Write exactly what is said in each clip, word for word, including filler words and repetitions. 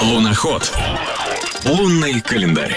Луноход. Лунный календарь.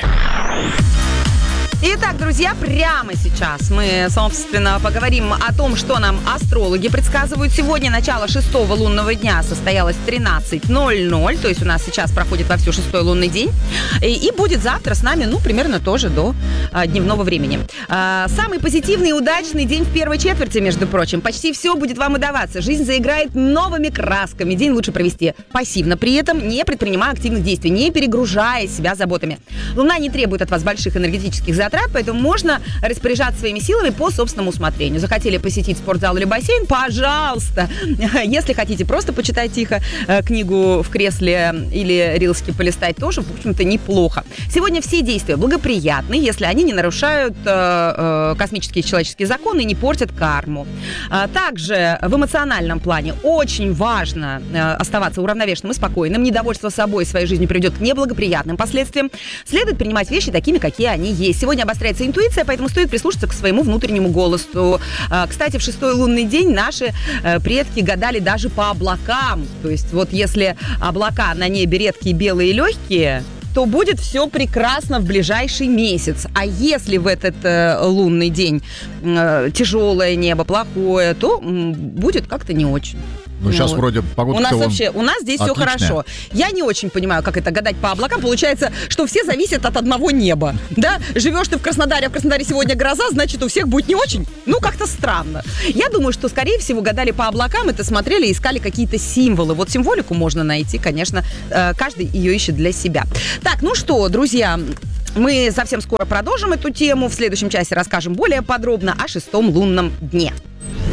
Итак, друзья, прямо сейчас мы, собственно, поговорим о том, что нам астрологи предсказывают. Сегодня начало шестого лунного дня состоялось в тринадцать ноль ноль, то есть у нас сейчас проходит вовсю шестой лунный день, и, и будет завтра с нами, ну, примерно тоже до а, дневного времени. А, самый позитивный и удачный день в первой четверти, между прочим. Почти все будет вам удаваться. Жизнь заиграет новыми красками. День лучше провести пассивно, при этом не предпринимая активных действий, не перегружая себя заботами. Луна не требует от вас больших энергетических затрат, поэтому можно распоряжаться своими силами по собственному усмотрению. Захотели посетить спортзал или бассейн? Пожалуйста! Если хотите просто почитать тихо книгу в кресле или рилски полистать, тоже, в общем-то, неплохо. Сегодня все действия благоприятны, если они не нарушают э, э, космические и человеческие законы и не портят карму. А также в эмоциональном плане очень важно э, оставаться уравновешенным и спокойным. Недовольство собой и своей жизнью приведет к неблагоприятным последствиям. Следует принимать вещи такими, какие они есть. Сегодня обостряется интуиция, поэтому стоит прислушаться к своему внутреннему голосу. Кстати, в шестой лунный день наши предки гадали даже по облакам. То есть вот если облака на небе редкие, белые и легкие, то будет все прекрасно в ближайший месяц. А если в этот э, лунный день э, тяжелое небо, плохое, то м, будет как-то не очень. Ну, сейчас вот. Вроде погода. У нас вообще, у нас здесь отличная. Все хорошо. Я не очень понимаю, как это гадать по облакам. Получается, что все зависят от одного неба. Да? Живешь ты в Краснодаре, а в Краснодаре сегодня гроза, значит, у всех будет не очень. Ну, как-то странно. Я думаю, что, скорее всего, гадали по облакам, это смотрели, искали какие-то символы. Вот символику можно найти, конечно, каждый ее ищет для себя. Так, ну что, друзья, мы совсем скоро продолжим эту тему. В следующем часе расскажем более подробно о шестом лунном дне.